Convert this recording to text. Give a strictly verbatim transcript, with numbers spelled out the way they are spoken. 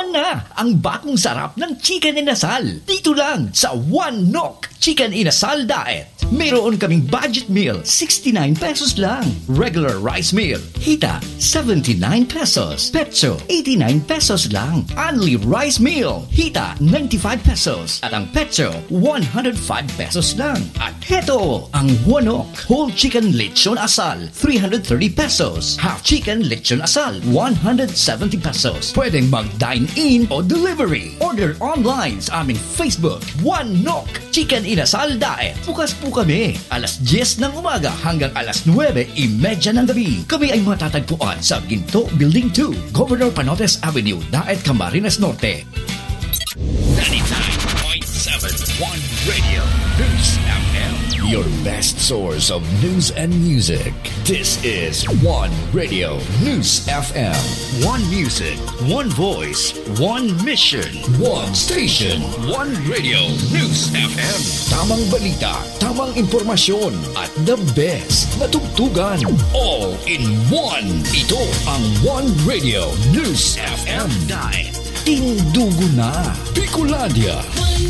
Tikman na ang bakong sarap ng chicken inasal. Dito lang sa One Nok Chicken Inasal Diet. Meron kaming budget meal, sixty-nine pesos lang. Regular rice meal, hita, seventy-nine pesos. Petso, eighty-nine pesos lang. Only rice meal, hita, ninety-five pesos. At ang petso, one hundred five pesos lang. At heto, ang One Nok Whole Chicken Lechon Asal, three hundred thirty pesos. Half Chicken Lechon Asal, one hundred seventy pesos. Pwedeng mag-dine-in o delivery. Order online sa aming Facebook, One Nok Chicken Inasal Diet. Bukas po kami, alas diyes ng umaga hanggang alas nuwebe trenta ng gabi. Kami ay matatagpuan sa Ginto Building two, Governor Panotes Avenue, Daet, Camarines Norte. ninety-nine point seven One Radio News F M, your best source of news and music. This is One Radio News F M. One music, one voice, one mission, one station, One Radio News F M. Tamang balita, tamang impormasyon, at the best na tugtugan. All in one. Ito ang One Radio News F M. Diet. Tindugo na. Bicolandia.